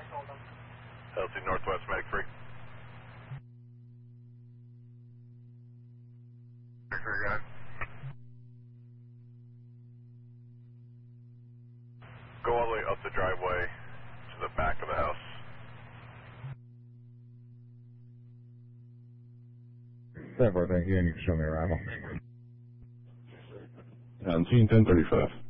LC Northwest, Medic 3. Medic 3, go ahead. Go all the way up the driveway to the back of the house. 10-4, thank you, and you can show me arrival. Team 1035.